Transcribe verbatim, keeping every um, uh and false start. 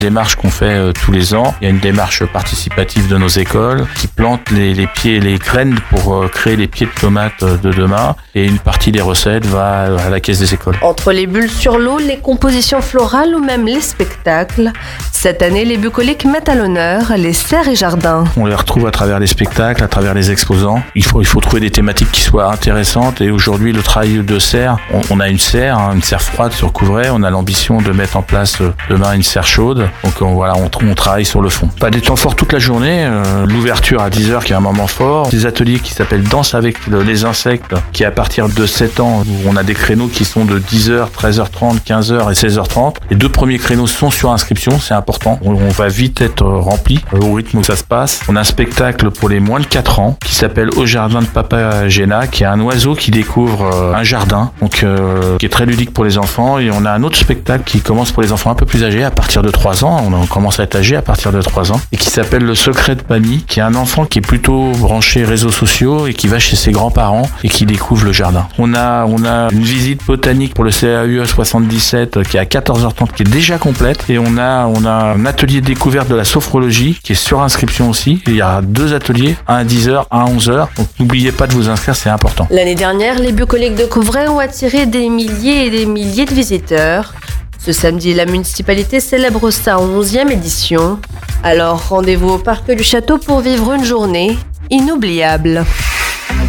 Démarche qu'on fait euh, tous les ans. Il y a une démarche participative de nos écoles qui plante les, les pieds et les graines pour euh, créer les pieds de tomates euh, de demain. Et une partie des recettes va à la caisse des écoles. Entre les bulles sur l'eau, les compositions florales ou même les spectacles, cette année, les bucoliques mettent à l'honneur les serres et jardins. On les retrouve à travers les spectacles, à travers les exposants. Il faut, il faut trouver des thématiques qui soient intéressantes. Et aujourd'hui, le travail de serre, on, on a une serre, hein, une serre froide sur Couvray. On a l'ambition de mettre en place euh, demain une serre chaude. Donc on, voilà, on, on travaille sur le fond. Pas des temps forts toute la journée. Euh, l'ouverture à dix heures qui est un moment fort. Des ateliers qui s'appellent Danse avec le, les insectes, qui est à partir de sept ans, où on a des créneaux qui sont de dix heures, treize heures trente, quinze heures et seize heures trente. Les deux premiers créneaux sont sur inscription, c'est important. On, on va vite être rempli euh, au rythme où ça se passe. On a un spectacle pour les moins de quatre ans qui s'appelle Au jardin de Papa Géna, qui est un oiseau qui découvre euh, un jardin, donc euh, qui est très ludique pour les enfants. Et on a un autre spectacle qui commence pour les enfants un peu plus âgés, à partir de trois ans. On commence à être âgé à partir de trois ans, et qui s'appelle Le secret de Mamie, qui est un enfant qui est plutôt branché réseaux sociaux et qui va chez ses grands-parents et qui découvre le jardin. On a, on a une visite botanique pour le C A U soixante-dix-sept qui est à quatorze heures trente, qui est déjà complète, et on a, on a un atelier découverte de la sophrologie qui est sur inscription aussi. Et il y a deux ateliers, un à dix heures, un à onze heures. Donc n'oubliez pas de vous inscrire, c'est important. L'année dernière, les bucoliques de Couvray ont attiré des milliers et des milliers de visiteurs. Ce samedi, la municipalité célèbre sa onzième édition. Alors rendez-vous au parc du château pour vivre une journée inoubliable.